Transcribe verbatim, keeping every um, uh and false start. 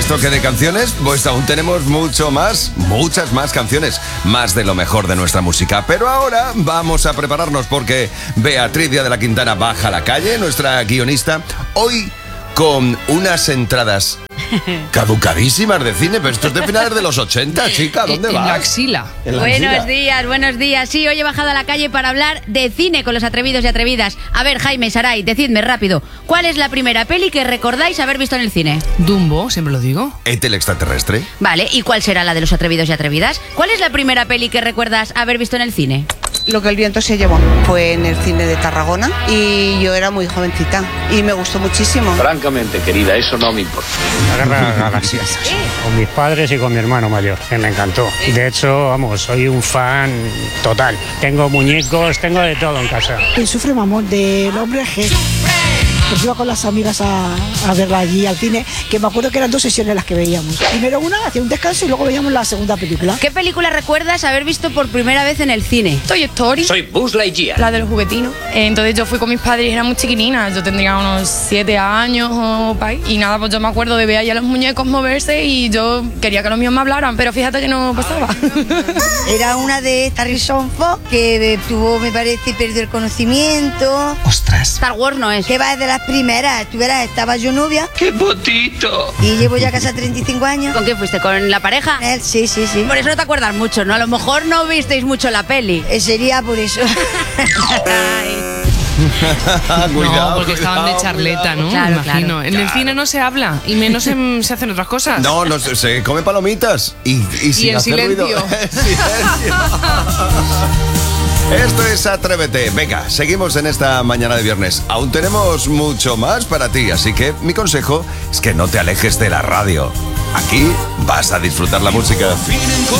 esto que de canciones, pues aún tenemos mucho más, muchas más canciones, más de lo mejor de nuestra música. Pero ahora vamos a prepararnos porque Beatriz Díaz de la Quintana baja a la calle, nuestra guionista, hoy con unas entradas caducadísimas de cine, pero esto es de finales de los ochenta, chica, ¿dónde en vas? La axila. En la Buenos axila. días, buenos días. Sí, hoy he bajado a la calle para hablar de cine con los atrevidos y atrevidas. A ver, Jaime, Saray, decidme rápido, ¿cuál es la primera peli que recordáis haber visto en el cine? Dumbo, siempre lo digo. ¿Et el extraterrestre? Vale, ¿y cuál será la de los atrevidos y atrevidas? ¿Cuál es la primera peli que recuerdas haber visto en el cine? Lo que el viento se llevó fue en el cine de Tarragona y yo era muy jovencita y me gustó muchísimo. Francamente, querida, eso no me importa. La Guerra de las Galaxias. Con mis padres y con mi hermano mayor, que me encantó. De hecho, vamos, soy un fan total. Tengo muñecos, tengo de todo en casa. El Sufre Mamón del Hombre G. Pues iba con las amigas a, a verla allí al cine, que me acuerdo que eran dos sesiones las que veíamos. Primero una, hacía un descanso y luego veíamos la segunda película. ¿Qué película recuerdas haber visto por primera vez en el cine? Toy Story. Soy Buzz Lightyear. La de los juguetinos. Eh, Entonces yo fui con mis padres y era muy chiquinina. Yo tendría unos siete años o pa' ahí. Y nada, pues yo me acuerdo de ver ahí a los muñecos moverse y yo quería que los míos me hablaran, pero fíjate que no pasaba. Era una de Harrison Ford que tuvo, me parece, perdió el conocimiento. Ostras. Star Wars no es. Que va de las primeras. Tú verás, estaba yo novia ¡Qué potito! y llevo ya casi treinta y cinco años. ¿Con quién fuiste? ¿Con la pareja? Él, sí, sí, sí. Por eso no te acuerdas mucho, ¿no? A lo mejor no visteis mucho la peli. Eh, Sería por eso. Cuidado, No, porque estaban de cuidado, charleta, cuidado. ¿no? Claro, Me imagino. claro. En el cine no se habla y menos en- se hacen otras cosas. No, no, se, se come palomitas y, y sin en hacer silencio. ruido. En silencio. Esto es Atrévete. Venga, seguimos en esta mañana de viernes. Aún tenemos mucho más para ti, así que mi consejo es que no te alejes de la radio. Aquí vas a disfrutar la música.